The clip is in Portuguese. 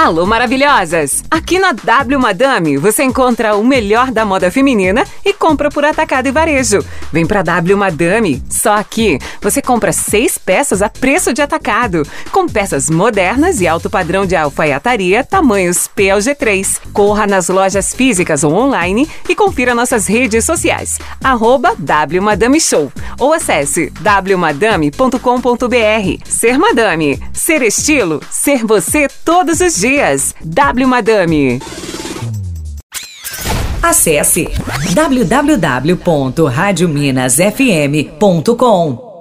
Alô, maravilhosas! Aqui na W Madame você encontra o melhor da moda feminina e compra por atacado e varejo. Vem pra W Madame, só aqui você compra 6 peças a preço de atacado, com peças modernas e alto padrão de alfaiataria, tamanhos P ao G3. Corra nas lojas físicas ou online e confira nossas redes sociais, @W Madame Show, ou acesse wmadame.com.br. Ser Madame, ser estilo, ser você todos os dias. W Madame. Acesse www.radiominasfm.com.